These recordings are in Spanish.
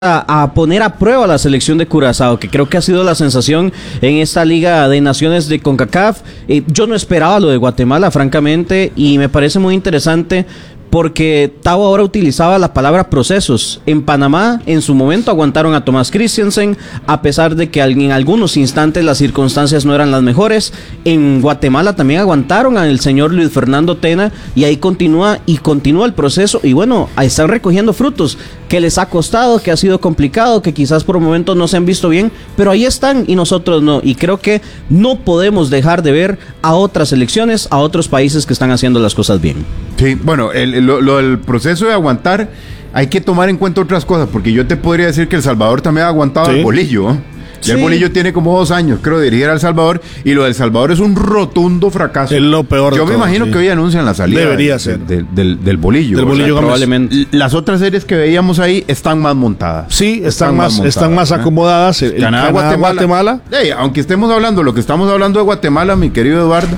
a poner a prueba la selección de Curazao, que creo que ha sido la sensación en esta Liga de Naciones de CONCACAF. Yo no esperaba lo de Guatemala, francamente, y me parece muy interesante porque Tavo ahora utilizaba la palabra procesos. En Panamá, en su momento, aguantaron a Thomas Christiansen, a pesar de que en algunos instantes las circunstancias no eran las mejores. En Guatemala también aguantaron al señor Luis Fernando Tena, y ahí continúa el proceso, y bueno, ahí están recogiendo frutos, que les ha costado, que ha sido complicado, que quizás por momentos no se han visto bien, pero ahí están y nosotros no, y creo que no podemos dejar de ver a otras selecciones, a otros países que están haciendo las cosas bien. Sí, bueno, lo del proceso de aguantar, hay que tomar en cuenta otras cosas, porque yo te podría decir que El Salvador también ha aguantado el Bolillo, ¿eh? Ya el Bolillo tiene como 2 años, creo, de dirigir a El Salvador, y lo del Salvador es un rotundo fracaso. Es lo peor. Yo me imagino que hoy anuncian la salida Debería ser del Bolillo. Del Bolillo, probablemente. Las otras series que veíamos ahí están más montadas. Sí, están más acomodadas. Canadá, Guatemala. Aunque estemos hablando, lo que estamos hablando de Guatemala, mi querido Eduardo,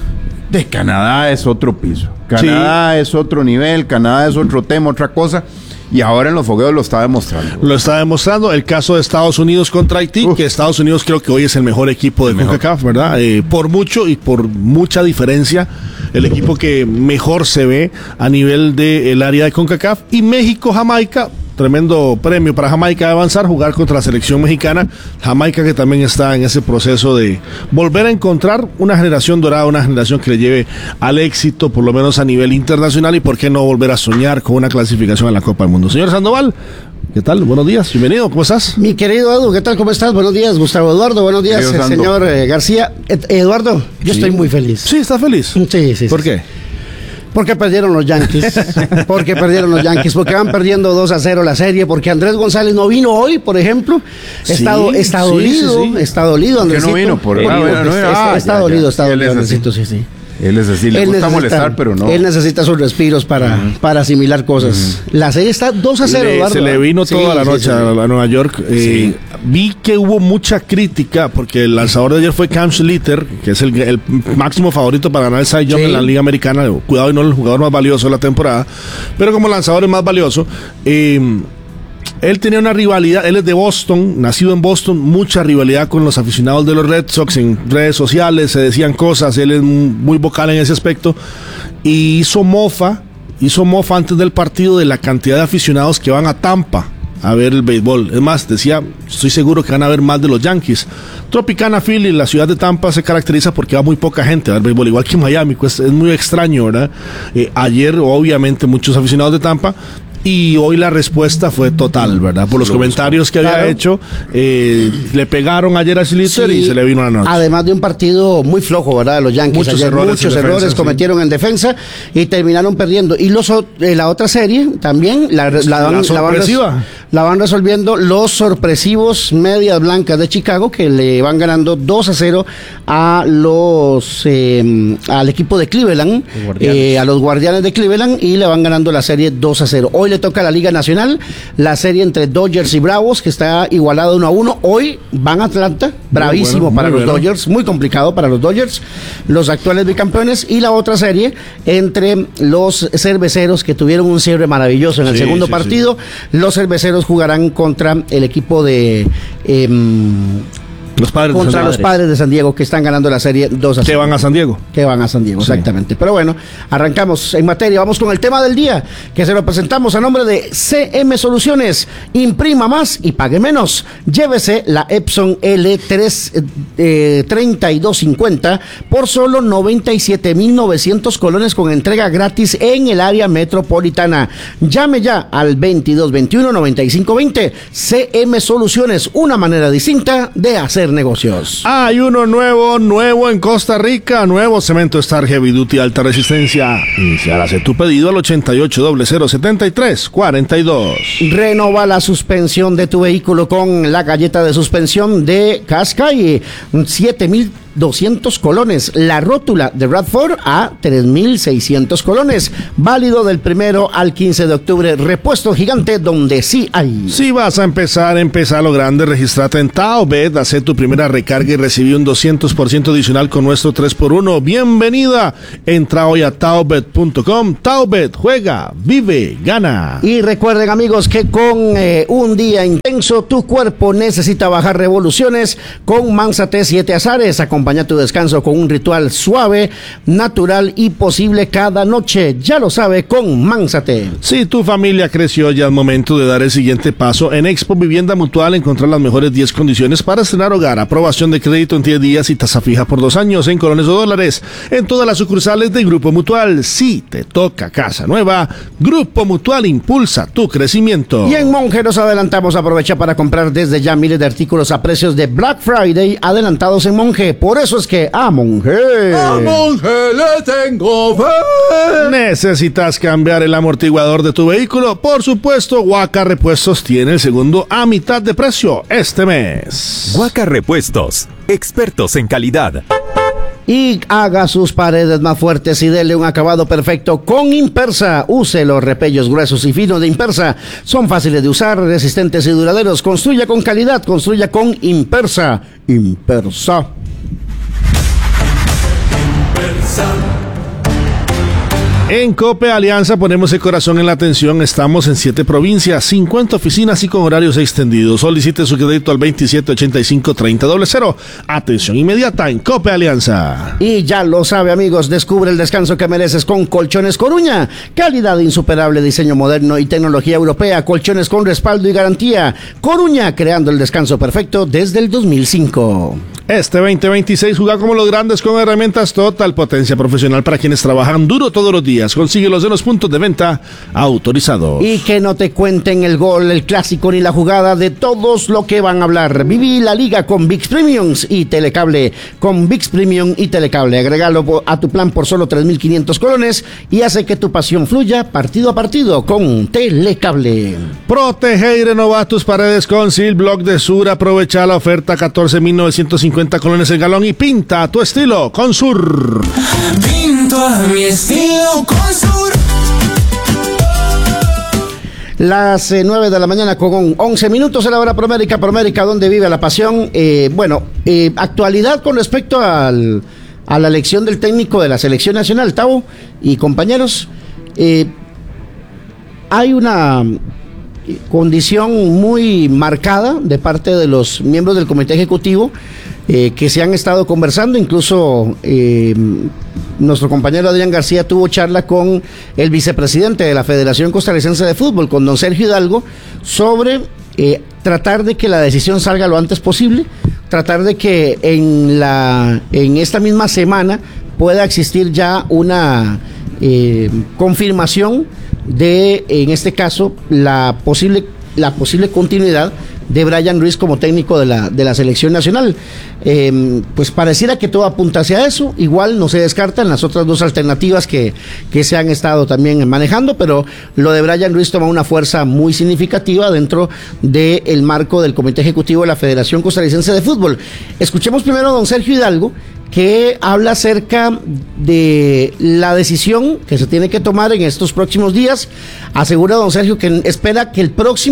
de Canadá es otro piso. Canadá es otro nivel, Canadá es otro tema, otra cosa. Y ahora en los fogueos lo está demostrando. Lo está demostrando. El caso de Estados Unidos contra Haití, que Estados Unidos creo que hoy es el mejor equipo de CONCACAF, ¿verdad? Por mucho y por mucha diferencia, el equipo que mejor se ve a nivel del área de CONCACAF. Y México, Jamaica, tremendo premio para Jamaica de avanzar, jugar contra la selección mexicana. Jamaica, que también está en ese proceso de volver a encontrar una generación dorada, una generación que le lleve al éxito, por lo menos a nivel internacional, y por qué no volver a soñar con una clasificación a la Copa del Mundo. Señor Sandoval, ¿qué tal? Buenos días, bienvenido, ¿cómo estás? Mi querido Edu, ¿qué tal? ¿Cómo estás? Buenos días, Gustavo Eduardo, buenos días, señor García. Eduardo, yo estoy muy feliz. Sí, ¿estás feliz? Sí. ¿Por qué? Porque perdieron los Yankees, porque van perdiendo 2-0 la serie, porque Andrés González no vino hoy, por ejemplo. Está dolido, Andresito. ¿Por qué no vino? Está dolido, Andresito, sí. Él es así, le gusta molestar, pero no. Él necesita sus respiros para asimilar cosas. La serie está 2-0, Eduardo. Se le vino toda la noche a Nueva York. Vi que hubo mucha crítica, porque el lanzador de ayer fue Cam Schlitter, que es el máximo favorito para ganar el Cy Young en la Liga Americana. Cuidado, y no el jugador más valioso de la temporada, pero como lanzador es más valioso. Él tenía una rivalidad, él es de Boston, nacido en Boston, mucha rivalidad con los aficionados de los Red Sox en redes sociales, se decían cosas, él es muy vocal en ese aspecto, y hizo mofa antes del partido de la cantidad de aficionados que van a Tampa a ver el béisbol. Es más, decía, estoy seguro que van a ver más de los Yankees. Tropicana, Philly, la ciudad de Tampa se caracteriza porque va muy poca gente a ver béisbol, igual que Miami, pues es muy extraño, ¿verdad? Ayer, obviamente, muchos aficionados de Tampa. Y hoy la respuesta fue total, ¿verdad? Por los comentarios que había hecho, le pegaron ayer a Schlitter y se le vino la noche. Además de un partido muy flojo, ¿verdad? Los Yankees. Muchos errores cometieron en defensa y terminaron perdiendo. Y la otra serie también la van resolviendo los sorpresivos Medias Blancas de Chicago, que le van ganando 2-0 a al equipo de Cleveland, a los Guardianes de Cleveland, y le van ganando la serie 2-0. Hoy le toca a la Liga Nacional, la serie entre Dodgers y Bravos, que está igualado 1-1. Hoy van a Atlanta, bravísimo para los Dodgers, muy complicado para los Dodgers, los actuales bicampeones, y la otra serie entre los Cerveceros, que tuvieron un cierre maravilloso en el segundo partido. Los Cerveceros jugarán contra el equipo de los padres de San Diego, que están ganando la serie 2-0. Que van a San Diego, exactamente. Pero bueno, arrancamos en materia. Vamos con el tema del día, que se lo presentamos a nombre de CM Soluciones. Imprima más y pague menos. Llévese la Epson L3 3250 por solo 97,900 colones, con entrega gratis en el área metropolitana. Llame ya al 2221-9520. CM Soluciones, una manera distinta de hacer negocios. Hay uno nuevo en Costa Rica, nuevo cemento Star Heavy Duty alta resistencia. Hace tu pedido al 88007342. Renova la suspensión de tu vehículo con la galleta de suspensión de Cascay. 7,000 2.200 colones. La rótula de Radford a 3.600 colones. Válido del 1 al 15 de octubre. Repuesto Gigante, donde sí hay. Si vas a empezar a lo grande, registrate en Taobet, haz tu primera recarga y recibí un 200% adicional con nuestro 3x1. Bienvenida. Entra hoy a taobet.com. Taobet, juega, vive, gana. Y recuerden, amigos, que con un día intenso, tu cuerpo necesita bajar revoluciones. Con Mansate 7 Azares, acompaña tu descanso con un ritual suave, natural y posible cada noche. Ya lo sabe, con Mansate. Si tu familia creció, ya es momento de dar el siguiente paso. En Expo Vivienda Mutual encontrar las mejores 10 condiciones para estrenar hogar. Aprobación de crédito en 10 días y tasa fija por 2 años en colones o dólares. En todas las sucursales de Grupo Mutual. Si te toca casa nueva, Grupo Mutual impulsa tu crecimiento. Y en Monge nos adelantamos. Aprovecha para comprar desde ya miles de artículos a precios de Black Friday adelantados en Monge. Por eso es que a Monge le tengo fe. ¿Necesitas cambiar el amortiguador de tu vehículo? Por supuesto, Huaca Repuestos tiene el segundo a mitad de precio este mes. Huaca Repuestos, expertos en calidad. Y haga sus paredes más fuertes y dele un acabado perfecto con Impersa. Use los repellos gruesos y finos de Impersa. Son fáciles de usar, resistentes y duraderos. Construya con calidad, construya con Impersa. Impersa. En Cope Alianza ponemos el corazón en la atención. Estamos en 7 provincias, 50 oficinas y con horarios extendidos. Solicite su crédito al 2785-3000. Atención inmediata en Cope Alianza. Y ya lo sabe, amigos, descubre el descanso que mereces con Colchones Coruña. Calidad insuperable, diseño moderno y tecnología europea. Colchones con respaldo y garantía. Coruña, creando el descanso perfecto desde el 2005. Este 2026 juega como los grandes con herramientas Total, potencia profesional para quienes trabajan duro todos los días. Consíguelos en los puntos de venta autorizados. Y que no te cuenten el gol, el clásico ni la jugada de todos lo que van a hablar. Viví la liga con ViX Premiums y Telecable. Con ViX Premium y Telecable. Agregalo a tu plan por solo 3.500 colones y hace que tu pasión fluya partido a partido con Telecable. Protege y renova tus paredes con Sil Block de Sur. Aprovecha la oferta 14.950 colones el galón y pinta a tu estilo con Sur. Pinto a mi estilo con Sur. Las 9 de la mañana con 11 minutos en la hora Promérica, donde vive la pasión. Actualidad con respecto a la elección del técnico de la selección nacional, Tavo y compañeros. Hay una condición muy marcada de parte de los miembros del comité ejecutivo que se han estado conversando. Incluso nuestro compañero Adrián García tuvo charla con el vicepresidente de la Federación Costarricense de Fútbol, con don Sergio Hidalgo, sobre tratar de que la decisión salga lo antes posible, tratar de que en esta misma semana pueda existir ya una confirmación de, en este caso, la posible continuidad de Brian Ruiz como técnico de la selección nacional. Pues pareciera que todo apunta hacia eso. Igual no se descartan las otras dos alternativas que se han estado también manejando, pero lo de Brian Ruiz toma una fuerza muy significativa dentro del marco del Comité Ejecutivo de la Federación Costarricense de Fútbol. Escuchemos primero a don Sergio Hidalgo, que habla acerca de la decisión que se tiene que tomar en estos próximos días. Asegura don Sergio que espera que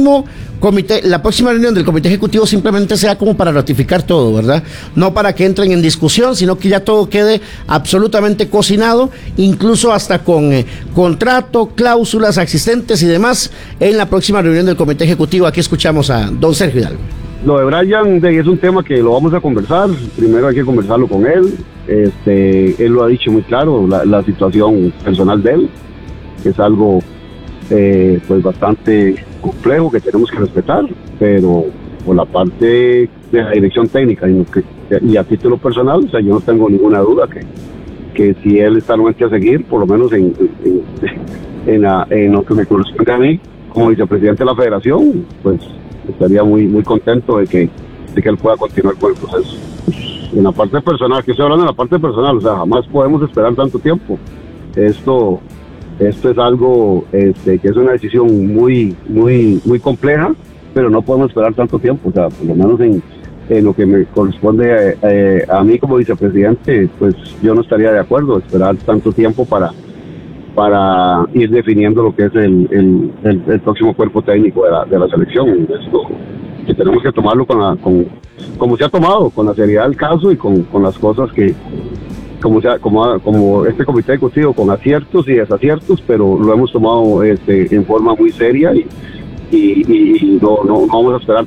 la próxima reunión del Comité Ejecutivo simplemente sea como para ratificar todo, ¿verdad? No para que entren en discusión, sino que ya todo quede absolutamente cocinado, incluso hasta con contrato, cláusulas existentes y demás en la próxima reunión del Comité Ejecutivo. Aquí escuchamos a don Sergio Hidalgo. Lo de Brian es un tema que lo vamos a conversar. Primero hay que conversarlo con él. Él lo ha dicho muy claro, la situación personal de él, que es algo pues bastante complejo que tenemos que respetar, pero por la parte de la dirección técnica y a título personal, o sea, yo no tengo ninguna duda que si él está anuente a seguir, por lo menos en lo que me corresponde a mí como vicepresidente de la federación, pues estaría muy muy contento de que él pueda continuar con el proceso. En la parte personal, que estoy hablando de la parte personal, o sea, jamás podemos esperar tanto tiempo. Esto es algo que es una decisión muy muy muy compleja, pero no podemos esperar tanto tiempo. O sea, por lo menos en en lo que me corresponde a mí como vicepresidente, pues yo no estaría de acuerdo esperar tanto tiempo para ir definiendo lo que es el próximo cuerpo técnico de la selección. Esto que tenemos que tomarlo como se ha tomado, con la seriedad del caso y con las cosas que como este comité ejecutivo, con aciertos y desaciertos, pero lo hemos tomado en forma muy seria y no vamos a esperar